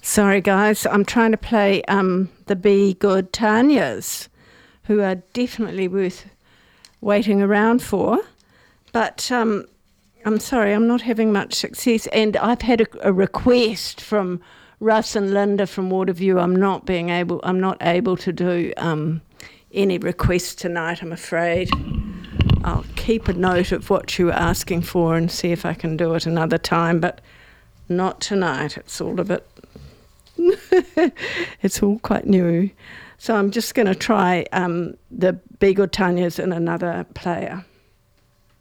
Sorry, guys. I'm trying to play the Be Good Tanyas, who are definitely worth waiting around for. But I'm sorry, I'm not having much success. And I've had a request from Russ and Linda from Waterview. I'm not able to do any requests tonight, I'm afraid. I'll keep a note of what you were asking for and see if I can do it another time, but not tonight. It's all a bit... it's all quite new. So I'm just going to try the Be Good Tanyas and another player.